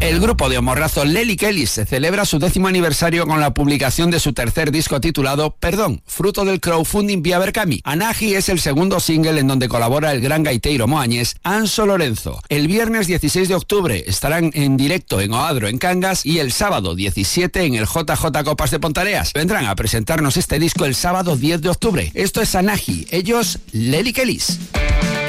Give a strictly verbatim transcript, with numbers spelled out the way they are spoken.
El grupo de Homorrazo Lely Kellys se celebra su décimo aniversario con la publicación de su tercer disco titulado Perdón, fruto del crowdfunding vía Berkami. Anahi es el segundo single en donde colabora el gran gaiteiro moañés Anso Lorenzo. El viernes dieciséis de octubre estarán en directo en Oadro, en Cangas, y el sábado diecisiete en el J J Copas de Pontareas. Vendrán a presentarnos este disco el sábado diez de octubre. Esto es Anahi, ellos Lely Kellys.